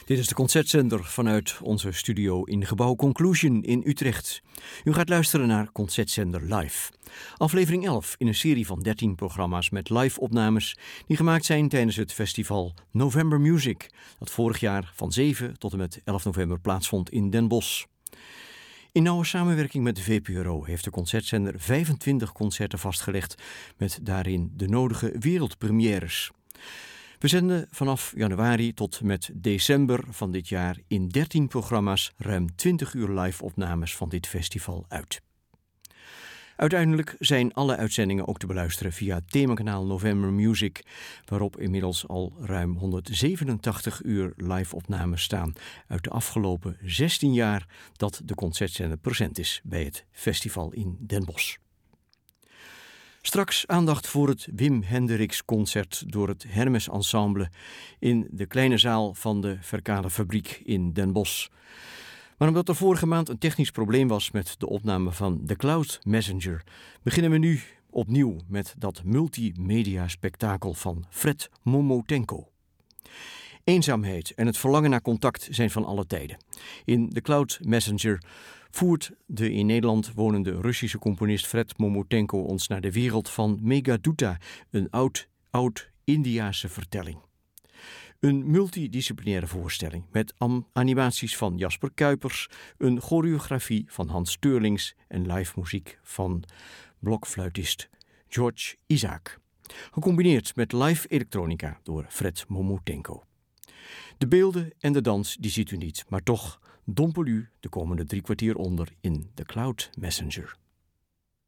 Dit is de concertzender vanuit onze studio in gebouw Conclusion in Utrecht. U gaat luisteren naar Concertzender Live. Aflevering 11 in een serie van 13 programma's met live-opnames die gemaakt zijn tijdens het festival November Music, dat vorig jaar van 7 tot en met 11 november plaatsvond in Den Bosch. In nauwe samenwerking met de VPRO heeft de concertzender 25 concerten vastgelegd met daarin de nodige wereldpremières. We zenden vanaf januari tot met december van dit jaar in 13 programma's ruim 20 uur live-opnames van dit festival uit. Uiteindelijk zijn alle uitzendingen ook te beluisteren via het themakanaal November Music, waarop inmiddels al ruim 187 uur live-opnames staan uit de afgelopen 16 jaar dat de concertzender present is bij het festival in Den Bosch. Straks aandacht voor het Wim Hendricks concert door het Hermes Ensemble in de kleine zaal van de Verkade Fabriek in Den Bosch. Maar omdat er vorige maand een technisch probleem was met de opname van The Cloud Messenger, beginnen we nu opnieuw met dat multimedia spektakel van Fred Momotenko. Eenzaamheid en het verlangen naar contact zijn van alle tijden. In The Cloud Messenger voert de in Nederland wonende Russische componist Fred Momotenko ons naar de wereld van Meghaduta, een oud-Indiase vertelling. Een multidisciplinaire voorstelling met animaties van Jasper Kuipers, een choreografie van Hans Steurlings en live muziek van blokfluitist George Isaac. Gecombineerd met live elektronica door Fred Momotenko. De beelden en de dans die ziet u niet, maar toch dompel u de komende 3 kwartier onder in The Cloud Messenger.